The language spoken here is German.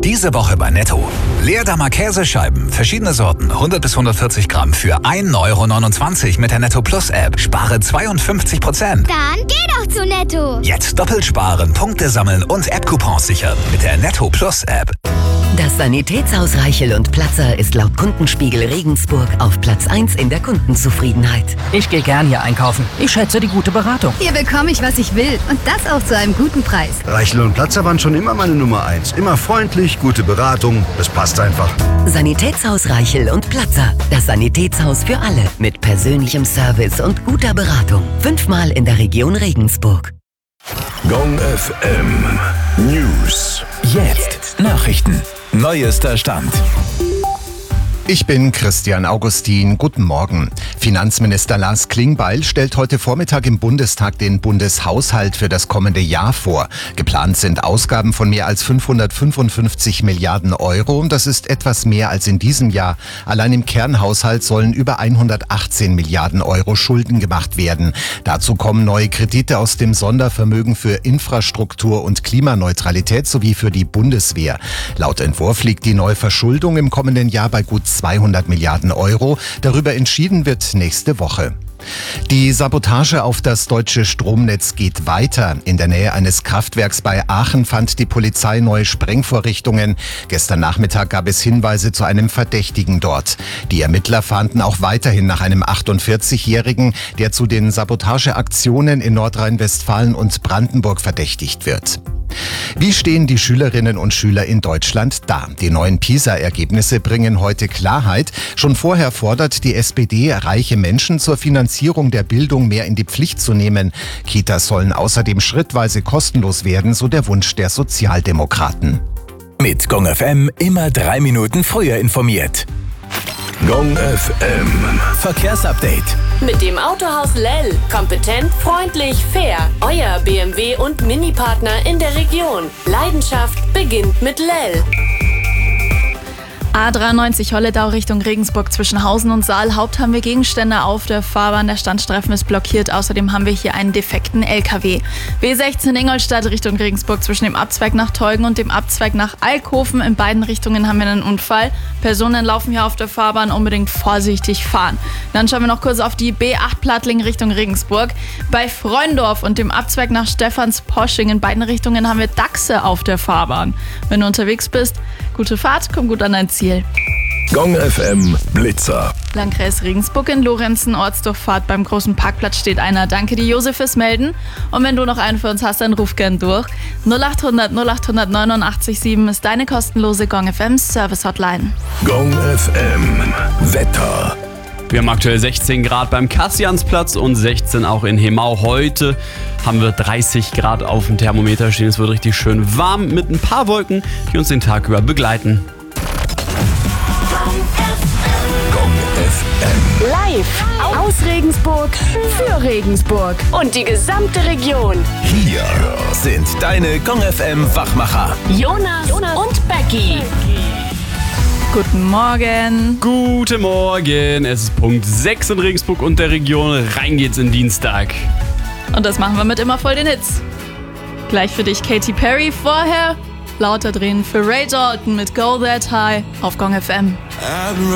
Diese Woche bei Netto. Leerdammer Käsescheiben, verschiedene Sorten, 100 bis 140 Gramm für 1,29 € mit der Netto Plus App. Spare 52%. Dann geh doch zu Netto. Jetzt doppelt sparen, Punkte sammeln und App-Coupons sichern mit der Netto Plus App. Das Sanitätshaus Reichel und Platzer ist laut Kundenspiegel Regensburg auf Platz 1 in der Kundenzufriedenheit. Ich gehe gern hier einkaufen. Ich schätze die gute Beratung. Hier bekomme ich, was ich will. Und das auch zu einem guten Preis. Reichel und Platzer waren schon immer meine Nummer 1. Immer freundlich, gute Beratung. Das passt einfach. Sanitätshaus Reichel und Platzer. Das Sanitätshaus für alle. Mit persönlichem Service und guter Beratung. 5-mal in der Region Regensburg. Gong FM News. Jetzt Nachrichten. Neuester Stand. Ich bin Christian Augustin. Guten Morgen. Finanzminister Lars Klingbeil stellt heute Vormittag im Bundestag den Bundeshaushalt für das kommende Jahr vor. Geplant sind Ausgaben von mehr als 555 Milliarden Euro. Das ist etwas mehr als in diesem Jahr. Allein im Kernhaushalt sollen über 118 Milliarden Euro Schulden gemacht werden. Dazu kommen neue Kredite aus dem Sondervermögen für Infrastruktur und Klimaneutralität sowie für die Bundeswehr. Laut Entwurf liegt die Neuverschuldung im kommenden Jahr bei gut 200 Milliarden Euro. Darüber entschieden wird nächste Woche. Die Sabotage auf das deutsche Stromnetz geht weiter. In der Nähe eines Kraftwerks bei Aachen fand die Polizei neue Sprengvorrichtungen. Gestern Nachmittag gab es Hinweise zu einem Verdächtigen dort. Die Ermittler fahnden auch weiterhin nach einem 48-Jährigen, der zu den Sabotageaktionen in Nordrhein-Westfalen und Brandenburg verdächtigt wird. Wie stehen die Schülerinnen und Schüler in Deutschland da? Die neuen PISA-Ergebnisse bringen heute Klarheit. Schon vorher fordert die SPD, reiche Menschen zur Finanzierung der Bildung mehr in die Pflicht zu nehmen. Kitas sollen außerdem schrittweise kostenlos werden, so der Wunsch der Sozialdemokraten. Mit Gong FM immer 3 Minuten früher informiert. Gong FM Verkehrsupdate. Mit dem Autohaus Lell. Kompetent, freundlich, fair. Euer BMW- und Mini-Partner in der Region. Leidenschaft beginnt mit Lell. A93 Holledau Richtung Regensburg zwischen Hausen und Saal. Haupt haben wir Gegenstände auf der Fahrbahn. Der Standstreifen ist blockiert. Außerdem haben wir hier einen defekten LKW. W16 Ingolstadt Richtung Regensburg zwischen dem Abzweig nach Teugen und dem Abzweig nach Alkofen. In beiden Richtungen haben wir einen Unfall. Personen laufen hier auf der Fahrbahn. Unbedingt vorsichtig fahren. Dann schauen wir noch kurz auf die B8 Plattling Richtung Regensburg. Bei Freundorf und dem Abzweig nach Stephansposching in beiden Richtungen haben wir Dachse auf der Fahrbahn. Wenn du unterwegs bist, gute Fahrt, komm gut an dein Ziel. Gong FM Blitzer. Landkreis Regensburg in Lorenzen, Ortsdurchfahrt beim großen Parkplatz steht einer. Danke dir, Josef, fürs Melden. Und wenn du noch einen für uns hast, dann ruf gern durch. 0800 0800 89,7 ist deine kostenlose Gong FM Service Hotline. Gong FM Wetter. Wir haben aktuell 16 Grad beim Kassiansplatz und 16 auch in Hemau. Heute haben wir 30 Grad auf dem Thermometer stehen. Es wird richtig schön warm mit ein paar Wolken, die uns den Tag über begleiten. Gong FM. Live aus Regensburg für Regensburg und die gesamte Region. Hier sind deine Gong FM Wachmacher. Jonas und Becky. Guten Morgen. Guten Morgen. Es ist Punkt 6 in Regensburg und der Region. Rein geht's in Dienstag. Und das machen wir mit immer voll den Hits. Gleich für dich Katy Perry. Vorher lauter drehen für Ray Dalton mit Go That High auf Gong FM.